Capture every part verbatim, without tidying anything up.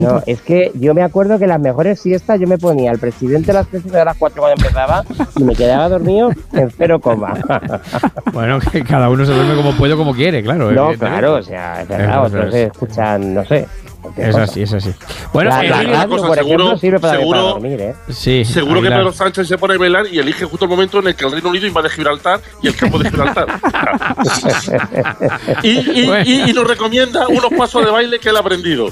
No, es que yo me acuerdo que las mejores siestas yo me ponía al presidente a las tres y a las cuatro cuando empezaba y me quedaba dormido en cero coma. Bueno, que cada uno se duerme como puede o como quiere, claro. No, claro, o sea, es verdad, Eso, otros eso. escuchan, no sé. Es así, es así. Bueno, la, eh, la Emilio, radio, cosa, por seguro- ejemplo, sirve para, seguro- para dormir, ¿eh? sí, Seguro que Aguilar. Pedro Sánchez se pone a velar y elige justo el momento en el que el Reino Unido invade Gibraltar y el campo de Gibraltar. y, y, Bueno. y, y nos recomienda unos pasos de baile que él ha aprendido.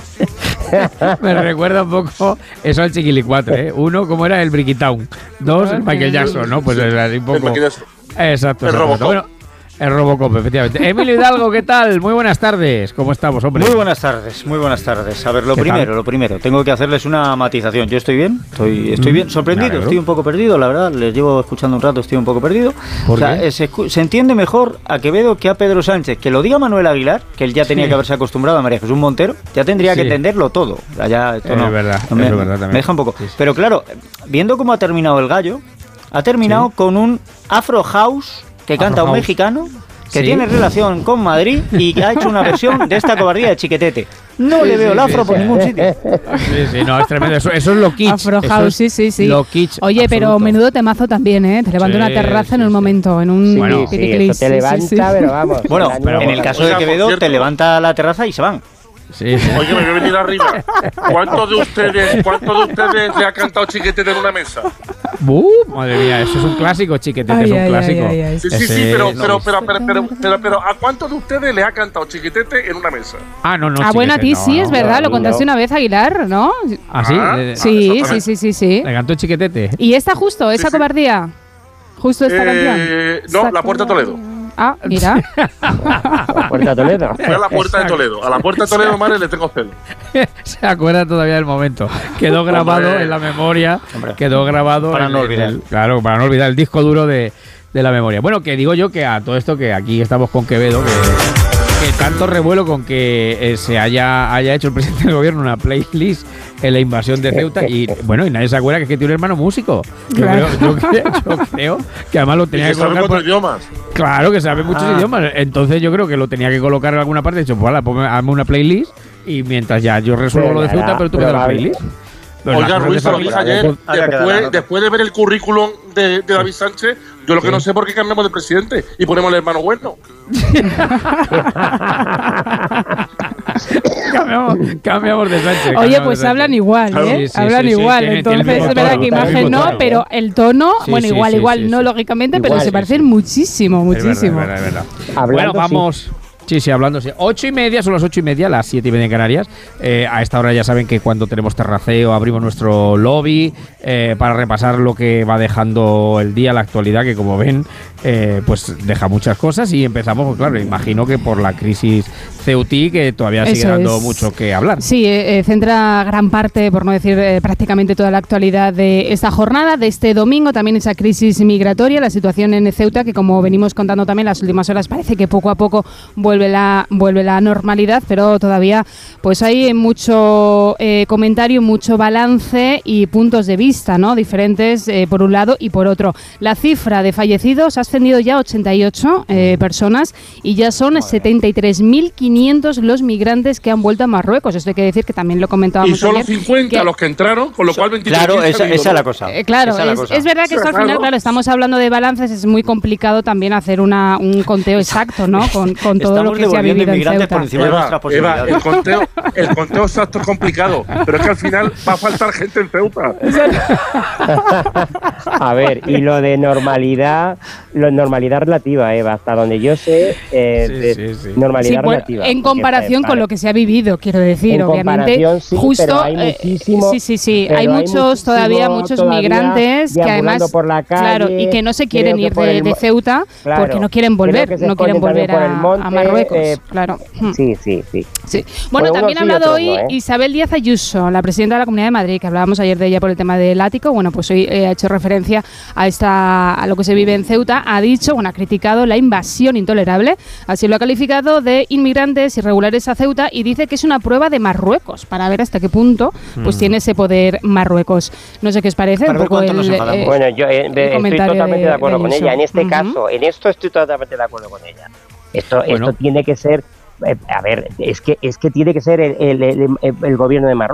Me recuerda un poco eso al Chiquilicuatre, ¿eh? Uno, ¿cómo era? El Brickitown. Dos, el Michael Jackson, ¿no? Pues es así un poco. El Michael Jackson. Exacto. El exacto. Robocop. Bueno, el Robocop, efectivamente. Emilio Hidalgo, ¿qué tal? Muy buenas tardes. ¿Cómo estamos, hombre? Muy buenas tardes, muy buenas tardes. A ver, lo ¿Qué primero, tal? lo primero, tengo que hacerles una matización. Yo estoy bien, estoy, estoy Mm, bien, me sorprendido, alegro. estoy un poco perdido, la verdad. Les llevo escuchando un rato, estoy un poco perdido. ¿Por o sea, qué? eh, se, escu- se entiende mejor a Quevedo que a Pedro Sánchez. Que lo diga Manuel Aguilar, que él ya tenía Sí. que haberse acostumbrado a María Jesús Montero, ya tendría Sí. que entenderlo todo. O sea, ya, esto Es no, verdad, no me, es verdad también. me deja un poco. Sí, sí. Pero claro, viendo cómo ha terminado el gallo, ha terminado Sí. con un Afro House que canta Afro un House. mexicano que Sí. tiene relación con Madrid y que ha hecho una versión de esta cobardía de Chiquetete. No Sí, le veo sí, el afro sí, por sí. ningún sitio. Sí, sí, no, es tremendo. Eso, eso es lo kitsch. Afro Eso House, es sí, sí, sí. Lo kitsch. Oye, pero absoluto. menudo temazo también, ¿eh? Te levanta Sí, una terraza en sí, un sí. momento, en un Bueno, sí, piticlis, eso te sí, levanta, sí, sí. pero vamos. Bueno, la pero en el nueva- caso Oiga, de por Quevedo cierto. te levanta la terraza y se van. Sí, sí. Oye, me voy a venir arriba. ¿Cuántos de ustedes, cuántos de ustedes le ha cantado Chiquetete en una mesa? Uh, madre mía, eso es un clásico, Chiquetete, Ay, es un ay, clásico. ay, ay, ay. Sí, sí, Ese- sí, pero, no, pero, es- pero, pero, pero, pero, pero, ¿a cuántos de ustedes le ha cantado Chiquetete en una mesa? Ah, no, no. Ah, bueno, a ti Chiquetete, sí, no, es no. verdad, lo no. contaste una vez, Aguilar, ¿no? Ah, sí. Ah, Le, Sí, sí, exactamente. sí, sí, sí. le cantó Chiquetete. ¿Y esta justo, esa Sí, sí. cobardía? Justo esta Eh, canción. no, Esa La Puerta de cobardía. Toledo. Ah, mira. La Puerta de Toledo. Fue a la Puerta de Toledo. A la Puerta de Toledo, madre, le tengo celo. Se acuerda todavía del momento. Quedó grabado Hombre. en la memoria. Hombre. Quedó grabado. Para en no el- olvidar. el- claro, para no olvidar el disco duro de, de la memoria. Bueno, que digo yo que a todo esto que aquí estamos con Quevedo, que, que tanto revuelo con que eh, se haya, haya hecho el presidente del gobierno una playlist en la invasión de Ceuta y bueno, y nadie se acuerda que es que tiene un hermano músico. Yo, Claro. creo, yo, creo, yo creo que además lo Y tenía que que sabe colocar. cuatro por- idiomas. Claro, que sabe muchos Ah. idiomas. Entonces yo creo que lo tenía que colocar en alguna parte. He dicho, pues hala, ponme- hazme una playlist y mientras ya yo resuelvo lo de Venga, Ceuta, pero tú me das la probable. playlist. Pero las Oiga, cosas Ruiz, de te lo familia- dije ayer, Ahora queda la después, nota. después de ver el currículum de, de David Sánchez, yo lo que Sí. no sé por qué cambiamos de presidente y ponemos el hermano bueno. cambiamos, cambiamos de Sánchez. Oye, cambiamos pues de Sánchez. hablan igual, Claro. ¿eh? Sí, sí, hablan sí, sí, igual. tiene- tiene el Entonces mismo es verdad tono, que tiene el imagen mismo no, tono. pero el tono, Sí, bueno, sí, igual, sí, igual, sí, no sí. lógicamente, pero Igual, se sí, parecen sí. muchísimo, Es verdad, muchísimo. es verdad, es verdad. Hablando, Bueno, sí. vamos. Sí, sí, hablando, sí. Ocho y media, son las ocho y media, las siete y media en Canarias. Eh, a esta hora ya saben que cuando tenemos terraceo abrimos nuestro lobby eh, para repasar lo que va dejando el día, la actualidad, que como ven, eh, pues deja muchas cosas y empezamos, pues claro, imagino que por la crisis ceutí, que todavía sigue Eso dando es. mucho que hablar. Sí, eh, eh, centra gran parte, por no decir eh, prácticamente toda la actualidad de esta jornada, de este domingo, también esa crisis migratoria, la situación en Ceuta, que como venimos contando también las últimas horas, parece que poco a poco vuelve la vuelve la normalidad, pero todavía pues hay mucho eh, comentario, mucho balance y puntos de vista, ¿no? Diferentes eh, por un lado y por otro. La cifra de fallecidos ha ascendido ya a ochenta y ocho eh, personas y ya son setenta y tres mil quinientos los migrantes que han vuelto a Marruecos. Esto hay que decir que también lo comentábamos Y solo ayer, cincuenta que- los que entraron, con lo cual veintitrés Claro, mil se esa, han ido, esa es ¿no? la cosa. Eh, claro, Esa es la es, cosa. es verdad que esto al Claro. final, claro, estamos hablando de balances, es muy complicado también hacer una, un conteo exacto, ¿no? Con, con todo lo Estamos que se ha devolviendo vivido en inmigrantes por Ceuta. encima de Eva, nuestras Eva, posibilidades. el conteo, el conteo exacto es complicado, pero es que al final va a faltar gente en Ceuta. A ver, y lo de normalidad, lo de normalidad relativa, Eva, hasta donde yo sé, eh, Sí, de sí, sí. normalidad Sí, bueno, relativa. en porque, comparación eh, con lo que se ha vivido, quiero decir, En obviamente. comparación, sí, justo, pero hay eh, muchísimo- sí, sí, sí, pero hay hay muchos muchísimo todavía, muchos todavía migrantes que deambulando además, por la calle, claro, y que no se quieren creo que ir por de, el de mo- Ceuta Claro, porque no quieren creo volver, que se no quieren esconden volver también por a, el monte, a Marruecos, eh, claro. Sí, sí, sí. Sí. Bueno, Bueno, también ha unos sí, hablado otros hoy no, ¿eh? Isabel Díaz Ayuso, la presidenta de la Comunidad de Madrid, que hablábamos ayer de ella por el tema del ático. Bueno, pues hoy eh, ha hecho referencia a esta a lo que se vive en Ceuta. Ha dicho, bueno, ha criticado la invasión intolerable, así lo ha calificado, de inmigrantes irregulares a Ceuta y dice que es una prueba de Marruecos para ver hasta qué punto pues tiene ese poder Marruecos. No sé qué os parece. Para un ver poco cuánto nos el, enfadamos. eh, Bueno, yo eh, estoy comentario totalmente de, de- acuerdo de con Ayuso. ella. En este Ujú. caso, en esto estoy totalmente de acuerdo con ella. Esto, Bueno. esto tiene que ser, eh, a ver, es que es que tiene que ser el, el- el- el- el gobierno de Marruecos.